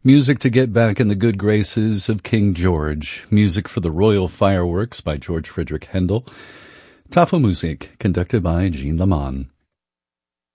Music to get back in the good graces of King George. Music for the Royal Fireworks by George Frederick Handel. Tafelmusik, conducted by Jean Leman.